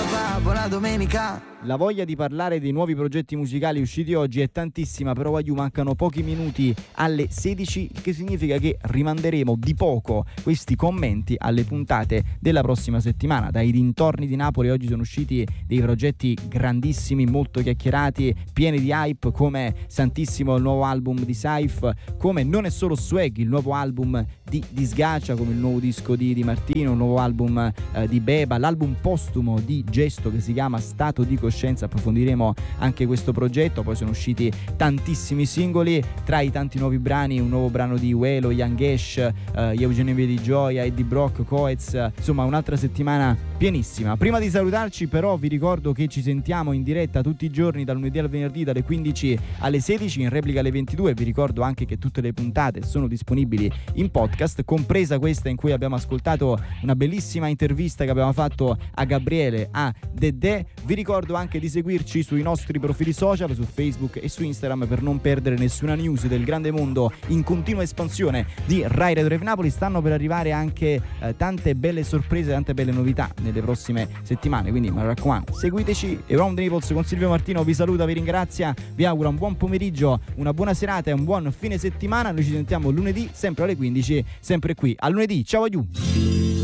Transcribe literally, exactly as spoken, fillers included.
va, buona domenica. La voglia di parlare dei nuovi progetti musicali usciti oggi è tantissima, però Wagyu mancano pochi minuti alle sedici, che significa che rimanderemo di poco questi commenti alle puntate della prossima settimana. Dai dintorni di Napoli oggi sono usciti dei progetti grandissimi, molto chiacchierati, pieni di hype, come Santissimo, il nuovo album di Saif, come Non è solo swag, il nuovo album di Disgacia, come il nuovo disco di Di Martino, il nuovo album eh, di Beba, l'album postumo di Gesto che si chiama Stato di Coscienza. Approfondiremo anche questo progetto. Poi sono usciti tantissimi singoli, tra i tanti nuovi brani un nuovo brano di Uelo, Young Ash, eh, Eugenio Di Gioia, Eddie Brock, Coez, insomma un'altra settimana pienissima. Prima di salutarci però vi ricordo che ci sentiamo in diretta tutti i giorni dal lunedì al venerdì dalle quindici alle sedici, in replica alle ventidue. Vi ricordo anche che tutte le puntate sono disponibili in podcast, compresa questa in cui abbiamo ascoltato una bellissima intervista che abbiamo fatto a Gabriele, a Dedè. Vi ricordo anche di seguirci sui nostri profili social, su Facebook e su Instagram, per non perdere nessuna news del grande mondo in continua espansione di Rai Radio Rave Napoli. Stanno per arrivare anche eh, tante belle sorprese, tante belle novità nelle prossime settimane, quindi mi raccomando seguiteci. Around the Naples con Silvio Martino vi saluta, vi ringrazia, vi augura un buon pomeriggio, una buona serata e un buon fine settimana. Noi ci sentiamo lunedì sempre alle quindici, sempre qui. A lunedì, ciao a you.